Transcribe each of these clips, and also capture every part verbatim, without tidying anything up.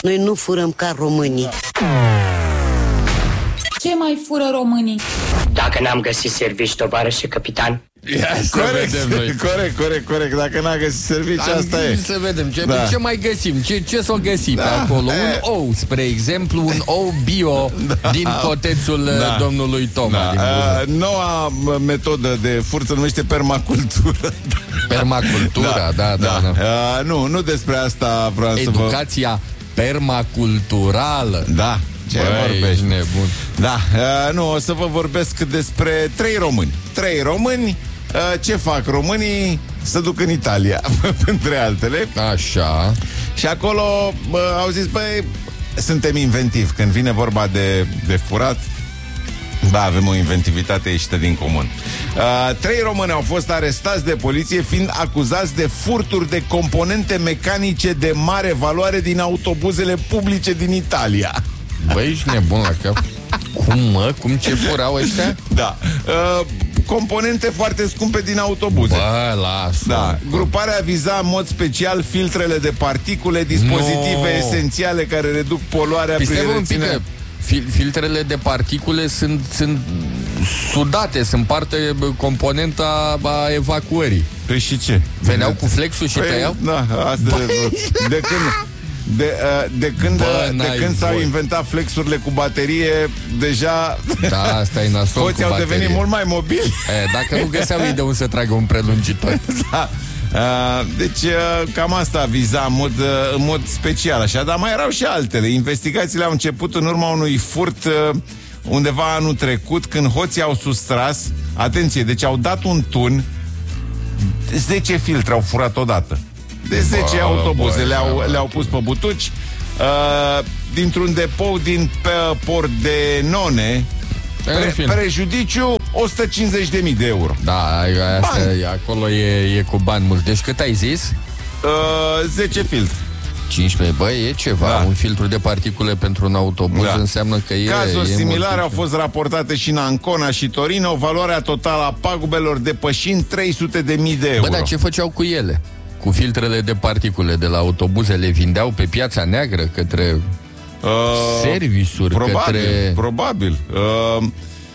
Noi nu furăm ca românii. Ce mai fură românii? Dacă n-am găsit servici, tovarășe capitan. Ia să corect, vedem noi. corect, corect, corect. Dacă n-a găsit serviciu, asta e. Să vedem ce, Da. ce mai găsim. Ce, ce s-o găsi Da. pe acolo? E. Un ou, spre exemplu, un ou bio Da. din cotețul Da. domnului Toma Da. din Buzău. Uh, noua metodă de furt se numește permacultură. Permacultura, da, da, da. da. Uh, nu, nu despre asta vreau să vă... Educația permaculturală. Da. Ce Băi, vorbești? nebun. Da, uh, nu, o să vă vorbesc despre trei români. Trei români, uh, ce fac românii? Se duc în Italia, între altele. Așa. Și acolo uh, au zis, băi, suntem inventivi. Când vine vorba de, de furat, da, avem o inventivitate ieșită din comun. Uh, trei români au fost arestați de poliție fiind acuzați de furturi de componente mecanice de mare valoare din autobuzele publice din Italia. Băi, ești nebun la cap. Cum, mă? Cum ce furau ăștia? Da. Uh, componente foarte scumpe din autobuze. Bă, lasă. Da. Gruparea viza în mod special filtrele de particule, dispozitive No. esențiale care reduc poluarea prin Păi un pic că reținere. fil- filtrele de particule sunt, sunt sudate, sunt parte bă, componenta a evacuării. Păi și ce? Veneau cu flexul și Păi, tăiau? da, asta de, de când de, uh, de când, Bă, uh, de n-ai când s-au voie. inventat flexurile cu baterie, deja Da, asta e nasol hoții cu au devenit baterie. mult mai mobili. E, dacă nu găseau ei de unde să tragă un prelungitor. Da. Uh, deci uh, cam asta viza în mod, uh, în mod special așa, dar mai erau și altele. Investigațiile au început în urma unui furt uh, undeva anul trecut, când hoții au sustras, atenție, deci au dat un tun, zece filtre au furat odată. De zece Bă, autobuze bă, le-au, bă. le-au pus pe butuci uh, dintr-un depou din pe Port de None. Pre, fine. prejudiciu o sută cincizeci de mii de euro. Da, asta, Bani. acolo e, e cu bani mulți. Deci cât ai zis? Uh, zece filtre. cincisprezece. Băi, e ceva. Da. Un filtru de particule pentru un autobuz Da. înseamnă că e... Cazuri e similare mult. au fost raportate și în Ancona și Torino, valoarea totală a pagubelor depășind trei sute de mii de euro. Bă, dar ce făceau cu ele? Cu filtrele de particule de la autobuze le vindeau pe piața neagră către uh, servisuri, probabil, către... probabil. Uh,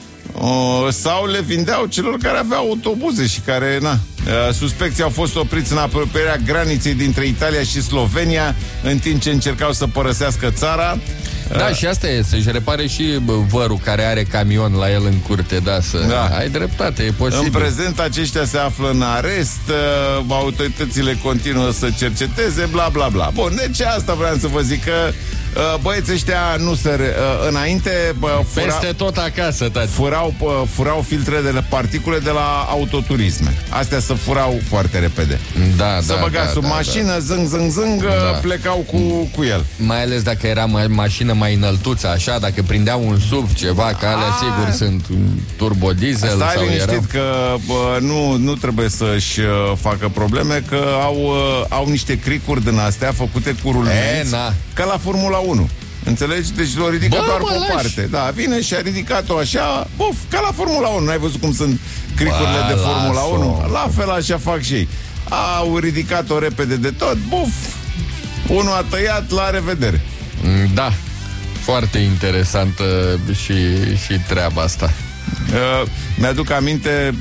uh, sau le vindeau celor care aveau autobuze și care, na, uh, suspecții au fost opriți în apropierea graniței dintre Italia și Slovenia în timp ce încercau să părăsească țara. Da, și asta e, să-și repare și bă, vărul care are camion la el în curte, da, să... Da. Ai dreptate, e posibil. În prezent aceștia se află în arest, uh, autoritățile continuă să cerceteze, bla bla bla. Bun, deci asta vreau să vă zic, că uh, băieții ăștia nu se... Re, uh, înainte bă, fura, Peste tot acasă, tati. furau, uh, furau filtrele de particule de la autoturisme. Astea se furau foarte repede. Da, Să da, băga da, sub da, mașină, zâng, zâng, zâng, Da. uh, plecau cu, cu el. Mai ales dacă era ma- mașină mai înăltuță, așa, dacă prindea un S U V, ceva, că alea A. sigur sunt turbodiesel Stai sau liniștit erau... că bă, nu, nu trebuie să-și uh, facă probleme, că au, uh, au niște cricuri din astea făcute cu rulmenți, E, na. ca la Formula unu. Înțelegi? Deci l-au ridicat Bă, doar mă, pe o lași. parte. Da, vine și a ridicat-o așa, buf, ca la Formula unu. N-ai văzut cum sunt cricurile Bă, de Formula las-o. unu? La fel așa fac și ei. Au ridicat-o repede de tot, buf, unul a tăiat, la revedere. Da, foarte interesantă și, și treaba asta. Uh, mi-aduc aminte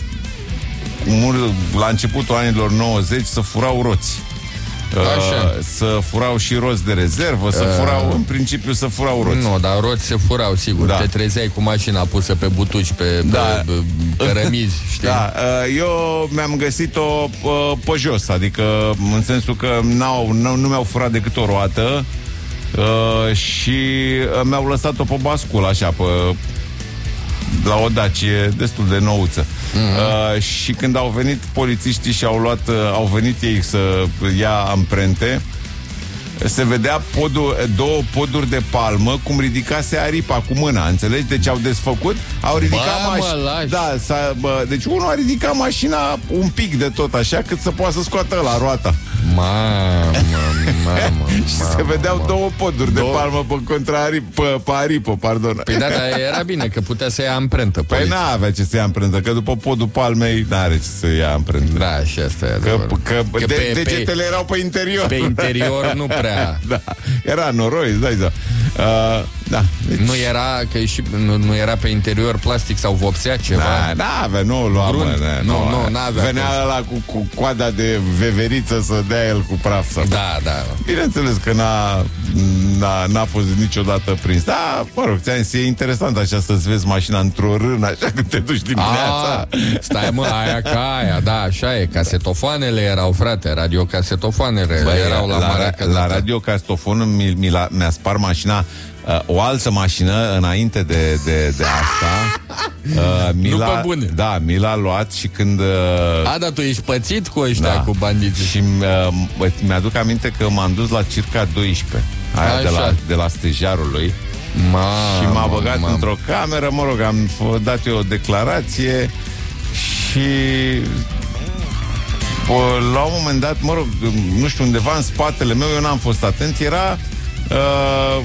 mur- la începutul anilor nouăzeci să furau roți. Așa. Uh, să furau și roți de rezervă, să Uh. furau, în principiu să furau roți. Nu, dar roți se furau, sigur. Da. Te trezeai cu mașina pusă pe butuci, pe, Da. pe, pe cărămizi, știi? Da, uh, eu mi-am găsit-o uh, pe jos, adică în sensul că n-au, n-au, nu mi-au furat decât o roată uh, și uh, mi-au lăsat-o pe bascul, așa, pe la o Dacie destul de nouță. Mm-hmm. Uh, și când au venit polițiștii și au luat, uh, au venit ei să ia amprente, se vedea podul, două poduri de palmă cum ridicase aripa cu mâna, înțelegi? Deci au desfăcut, au ridicat Bă, mă, mașina. lași. Da, s-a, bă, deci unul a ridicat mașina un pic de tot așa cât să poată să scoată la roata. Mamă, mamă, Și se vedeau mamă. două poduri Două- de palmă pe contrarii, pe, pe aripă, pardon. Păi da, dar era bine că putea să ia amprentă. Păi poliția. n-avea ce să ia amprentă, că după podul palmei n-are ce să ia amprentă. Da, și asta e Că, adevărat. că, Că de, pe- degetele erau pe interior. Pe interior nu prea. Da, era noroi, îți dai seama. Uh, da, deci, Nu era, că și, nu, nu era pe interior plastic sau vopsea ceva. Da, n-avea, nu o lua, Grund. mă, ne, Nu, nu, n-avea Venea cum. ăla cu, cu coada de veveriță să dea el cu praf. Sau... Da, da. Bineînțeles că n-a, n-a, n-a fost niciodată prins. Da, mă rog, ți-am zis, e interesant așa să-ți vezi mașina într-o rână, așa când te duci dimineața. A, stai mă, aia ca aia, da, așa e. Casetofoanele erau, frate, radiocasetofoanele Băi, erau la, la, marea la, la Radio Castofonul mi, mi la, mi-a spart mașina, uh, o altă mașină înainte de, de, de asta. Uh, mi Nu l-a, pe bune. Da, mi l-a luat și când... Uh, A, dar tu ești pățit cu ăștia, da, cu bandiții. și uh, mi-aduc aminte că m-am dus la circa doisprezece, aia de la, Așa. de la stejarul lui. Mamă, Și m-a băgat mamă. într-o cameră, mă rog, am f- dat eu o declarație și bă, la un moment dat, mă rog, nu știu, undeva în spatele meu, eu n-am fost atent, era uh,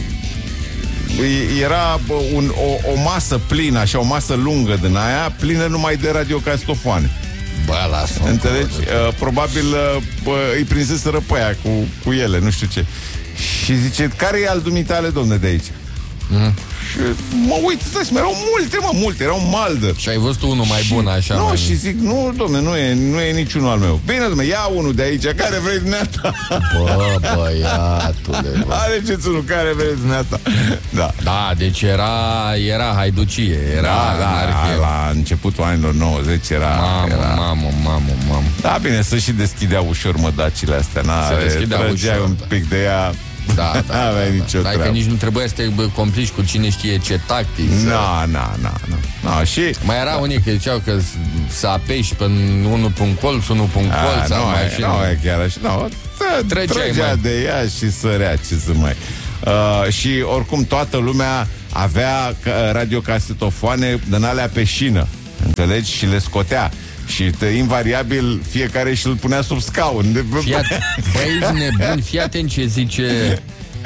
era bă, un, o, o masă plină, așa, o masă lungă din aia, plină numai de radiocastofoane. Bă, lasă. Înțelegi? Uh, probabil uh, bă, îi prinseseră pe aia cu, cu ele, nu știu ce. Și zice, care e al dumitale, domne, de aici? Mm. Și mă uit, stai, erau multe, mă, multe, erau maldă. Și ai văzut unul mai bun, așa. Nu, mai... și zic, nu, domne, nu e, nu e niciunul al meu. Bine, domne, ia unul de aici, care vrei dumneata? Bă, băiatule, bă. Alegeți unul, care vrei dumneata? Da. Da, deci era, era haiducie, era Da, da, anarhie. la începutul anilor nouăzeci era... Mamă, era... mamă, mamă, mamă. Da, bine, să și deschidea ușor mădacile astea. Na, Se deschidea trăgeai ușor, un da. pic de ea. Da, da, da, N-aveai da, nicio da. Dacă treabă. nici nu trebuia să te bă, complici cu cine știe ce tactici. să- Na, na, na, na. Na, și... Mai era unii că ziceau că s- să apeși pe unul pe un colț, unul pe un A, colț, sau nu, mai e, și nu e chiar așa. Nu, tă- Treceai, trăgea mai. de ea și sărea, ce să mai... Uh, și oricum toată lumea avea ca- radiocasetofoane din alea pe șină, înțelegi? Și le scotea. Și te, invariabil fiecare și-l punea sub scaun de... Fii at- Băi, ești nebun, fii atent ce zice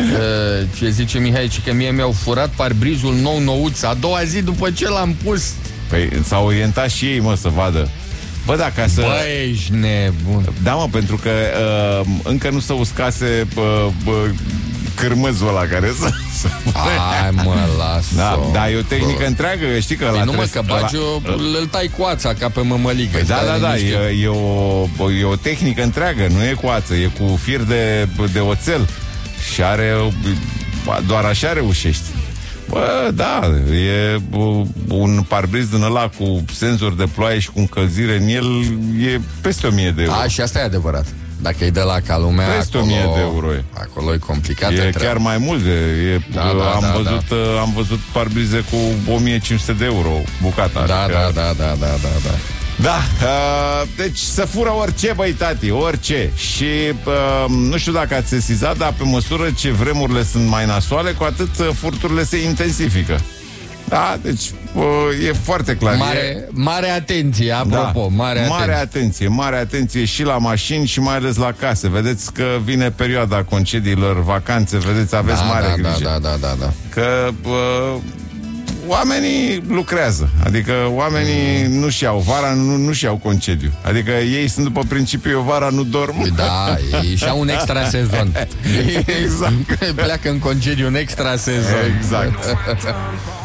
uh, ce zice Mihai, ci că mie mi-au furat parbrizul nou nouț a doua zi după ce l-am pus. Păi s-au orientat și ei, mă, să vadă. Bă, da, ca să... Băi, ești nebun. Da, mă, pentru că uh, încă nu se uscase uh, uh, cârmăzul ăla care să... să Hai, mă, lasă. da, da, e o tehnică întreagă, știi că Păi la nu mă, că bagi o, îl tai cu ața ca pe mămăligă. Păi da, Stai da, da, liniștit. e, e, o, e o tehnică întreagă, nu e cu ață, e cu fir de, de oțel și are, doar așa reușești. Bă, da, e un parbriz din ăla cu senzor de ploaie și cu încălzire în el, e peste o mie de euro. A, și asta e adevărat. Dacă e de la ca lumea, Peste acolo, o mie de euro e. acolo e complicat. E chiar mai mult de, e, Da, da, am, da, văzut, da. am văzut parbrize cu o mie cinci sute de euro bucata. Da, adică- da, da, da, da, da, da. Da, uh, deci să fură orice, băi, tati, orice. Și uh, nu știu dacă ați sesizat, dar pe măsură ce vremurile sunt mai nasoale, cu atât uh, furturile se intensifică. Da, deci uh, e foarte clar. Mare, E, mare atenție, apropo, da, mare atenție. mare atenție, mare atenție și la mașini și mai ales la case. Vedeți că vine perioada concediilor, vacanțe, vedeți, aveți da, mare da, grijă. Da, da, da, da. Că uh, oamenii lucrează. Adică oamenii nu-și iau vara, nu, nu-și iau concediu. Adică ei sunt după principiu, eu vara nu dorm. Da, ei și-au un extra sezon. Exact. Pleacă în concediu un extra sezon. Exact.